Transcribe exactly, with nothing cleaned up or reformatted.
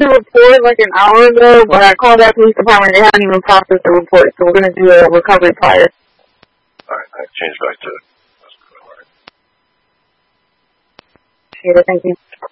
the report like an hour ago, but I called that police department. They haven't even processed the report, so we're going to do a recovery prior. Alright, I changed back to it. Thank you.